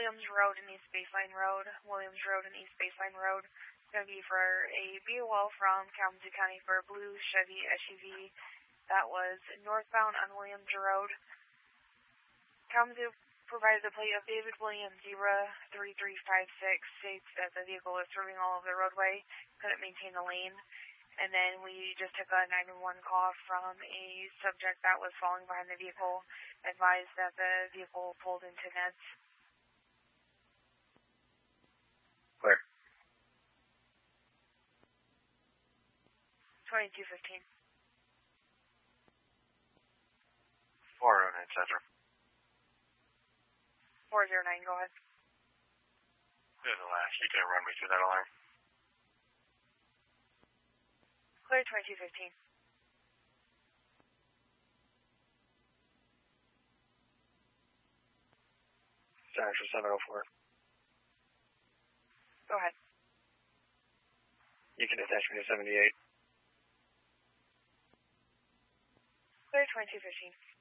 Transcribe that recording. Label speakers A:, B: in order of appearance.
A: Williams Road and East Baseline Road. Williams Road and East Baseline Road. It's going to be for a BOL from Kalamazoo County for a blue Chevy SUV that was northbound on Williams Road. Kalamazoo provided the plate of David Williams Zebra 3356, states that the vehicle was swerving all over the roadway, couldn't maintain the lane. And then we just took a 911 call from a subject that was falling behind the vehicle, advised that the vehicle pulled into Neds.
B: Where?
A: 2215.
B: 409 Central.
A: 409, go ahead.
B: This is the last. You can run me through that alarm.
A: Clear 2215.
B: Sorry for 704.
A: Go ahead.
B: You can attach me to 78.
A: Clear 2215.